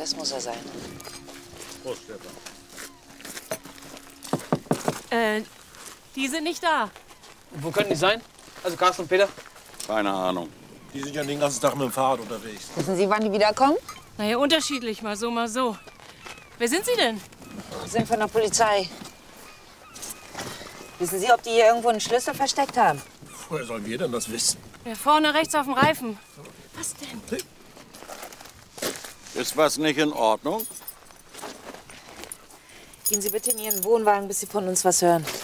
Das muss er sein. Prost, Stefan. Die sind nicht da. Wo können die sein? Also Carsten und Peter? Keine Ahnung. Die sind ja den ganzen Tag mit dem Fahrrad unterwegs. Wissen Sie, wann die wiederkommen? Naja, unterschiedlich, mal so, mal so. Wer sind Sie denn? Wir sind von der Polizei. Wissen Sie, ob die hier irgendwo einen Schlüssel versteckt haben? Woher sollen wir denn das wissen? Ja, vorne rechts auf dem Reifen. Was denn? Ist was nicht in Ordnung? Gehen Sie bitte in Ihren Wohnwagen, bis Sie von uns was hören.